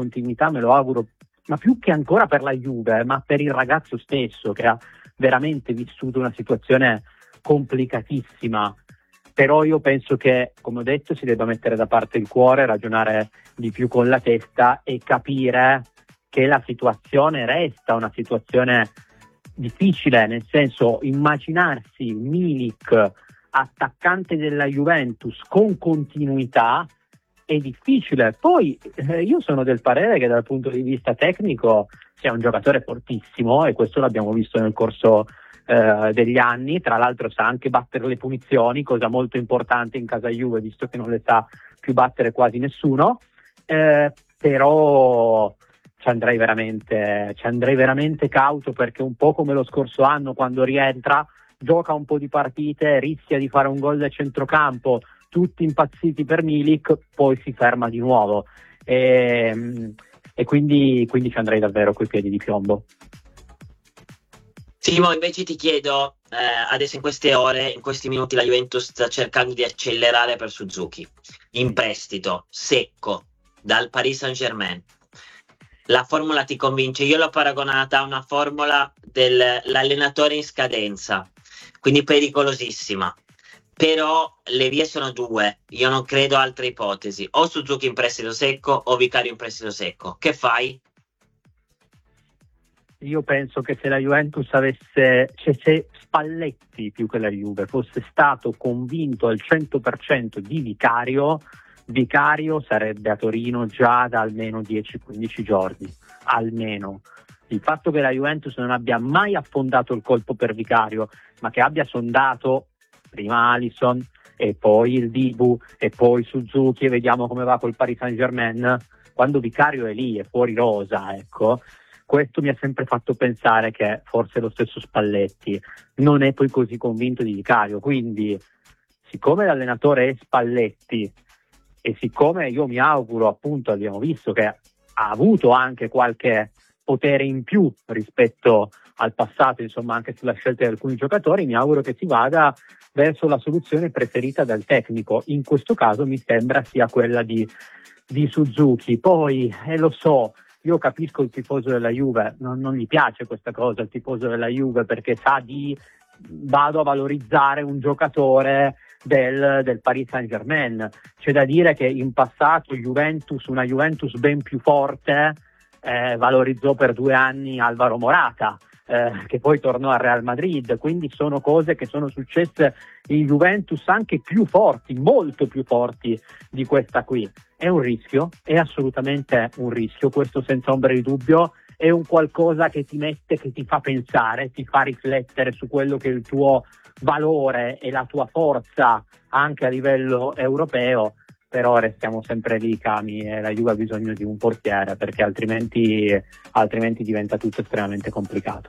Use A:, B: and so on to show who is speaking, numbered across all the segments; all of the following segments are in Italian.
A: continuità me lo auguro, ma più che ancora per la Juve, ma per il ragazzo stesso che ha veramente vissuto una situazione complicatissima. Però io penso che, come ho detto, si debba mettere da parte il cuore, ragionare di più con la testa e capire che la situazione resta una situazione difficile, nel senso, immaginarsi Milik attaccante della Juventus con continuità è difficile. Poi io sono del parere che dal punto di vista tecnico sia un giocatore fortissimo, e questo l'abbiamo visto nel corso degli anni. Tra l'altro sa anche battere le punizioni, cosa molto importante in casa Juve, visto che non le sa più battere quasi nessuno, però ci andrei veramente cauto, perché un po' come lo scorso anno, quando rientra, gioca un po' di partite, rischia di fare un gol da centrocampo, tutti impazziti per Milik, poi si ferma di nuovo, e quindi ci andrei davvero coi piedi di piombo.
B: Simo, invece ti chiedo, adesso in queste ore, in questi minuti la Juventus sta cercando di accelerare per Suzuki, in prestito, secco, dal Paris Saint-Germain. La formula ti convince? Io l'ho paragonata a una formula dell'allenatore in scadenza, quindi pericolosissima. Però le vie sono due, io non credo a altre ipotesi: o Suzuki in prestito secco o Vicario in prestito secco. Che fai?
A: Io penso che se la Juventus avesse, cioè se Spalletti più che la Juve fosse stato convinto al 100% di Vicario sarebbe a Torino già da almeno 10-15 giorni, almeno. Il fatto che la Juventus non abbia mai affondato il colpo per Vicario, ma che abbia sondato prima Alisson e poi il Dibu e poi Suzuki, e vediamo come va col Paris Saint-Germain, quando Vicario è lì, è fuori rosa, ecco, questo mi ha sempre fatto pensare che forse lo stesso Spalletti non è poi così convinto di Vicario. Quindi, siccome l'allenatore è Spalletti, e siccome io mi auguro, appunto, abbiamo visto che ha avuto anche qualche potere in più rispetto al passato, insomma, anche sulla scelta di alcuni giocatori, mi auguro che si vada verso la soluzione preferita dal tecnico. In questo caso mi sembra sia quella di Suzuki. Poi, lo so, io capisco il tifoso della Juve, non gli piace questa cosa, il tifoso della Juve, perché sa di vado a valorizzare un giocatore del Paris Saint-Germain. C'è da dire che in passato una Juventus ben più forte valorizzò per 2 anni Alvaro Morata, che poi tornò al Real Madrid. Quindi sono cose che sono successe in Juventus anche più forti, molto più forti di questa qui. È un rischio, è assolutamente un rischio, questo senza ombra di dubbio. È un qualcosa che ti mette, che ti fa pensare, ti fa riflettere su quello che è il tuo valore e la tua forza anche a livello europeo. Però restiamo sempre lì, Cami, e la Juve ha bisogno di un portiere, perché altrimenti diventa tutto estremamente complicato.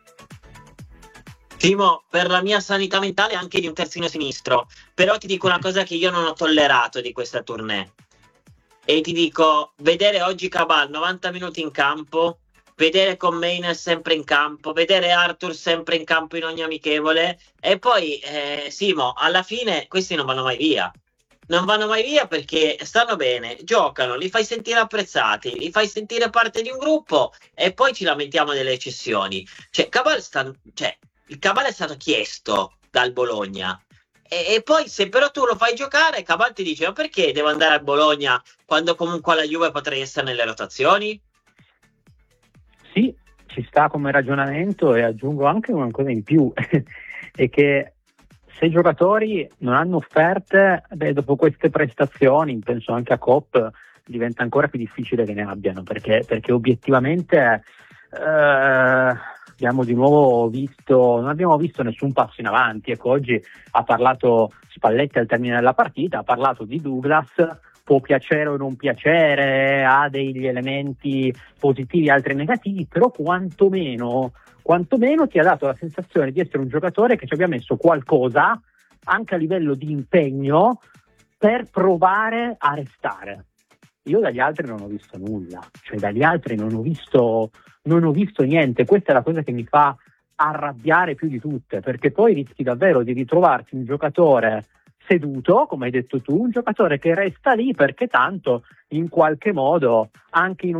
B: Simo, per la mia sanità mentale anche di un terzino sinistro, però ti dico una cosa che io non ho tollerato di questa tournée, e ti dico: vedere oggi Cabal 90 minuti in campo, vedere Commane sempre in campo, vedere Arthur sempre in campo in ogni amichevole, e poi Simo, alla fine questi non vanno mai via. Non vanno mai via perché stanno bene, giocano, li fai sentire apprezzati, li fai sentire parte di un gruppo, e poi ci lamentiamo delle cessioni. Cioè, il Cabal è stato chiesto dal Bologna, e poi se però tu lo fai giocare, Cabal ti dice: ma perché devo andare a Bologna quando comunque alla Juve potrei essere nelle rotazioni?
A: Sì, ci sta come ragionamento, e aggiungo anche una cosa in più è che se i giocatori non hanno offerte, dopo queste prestazioni, penso anche a Kopp, diventa ancora più difficile che ne abbiano, perché obiettivamente abbiamo di nuovo non abbiamo visto nessun passo in avanti. Ecco, oggi ha parlato Spalletti al termine della partita, ha parlato di Douglas, può piacere o non piacere, ha degli elementi positivi e altri negativi, però quantomeno ti ha dato la sensazione di essere un giocatore che ci abbia messo qualcosa anche a livello di impegno per provare a restare. Io dagli altri non ho visto nulla, cioè dagli altri non ho visto niente. Questa è la cosa che mi fa arrabbiare più di tutte, perché poi rischi davvero di ritrovarti un giocatore seduto, come hai detto tu, un giocatore che resta lì perché tanto in qualche modo anche in